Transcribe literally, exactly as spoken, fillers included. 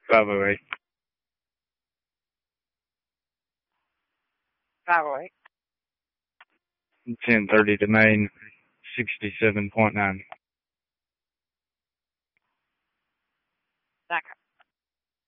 five oh eight. five oh eight. ten thirty to main, sixty-seven point nine. D'accord.